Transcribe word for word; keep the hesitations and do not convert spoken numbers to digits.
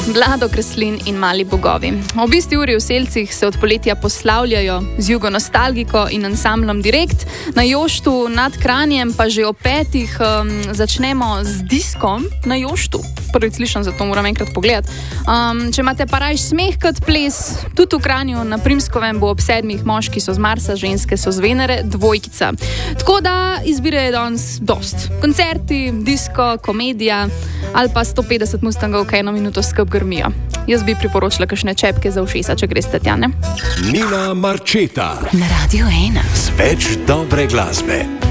Vlado Kreslin in Mali bogovi. Ob isti uri v Selcih se od poletja poslavljajo z Jugo Nostalgiko in ansamblom Direkt. Na Joštu nad Kranjem pa že ob petih um, začnemo z diskom na Joštu. Prvič slišam, zato moram enkrat pogledati. Um, če imate pa rajš smeh kot ples, tudi v Kranju na Primskovem bo ob sedmih moški so z Marsa, ženske so z Venere, dvojkica. Tako da izbire je danes dost. Koncerti, disko, komedija ali pa sto petdeset mustangov, ki eno minuto skup grmijo. Jaz bi priporočila kakšne čepke za ušesa, če greste tja, ne? Nina Marčeta na Radio ena. Z več dobre glasbe.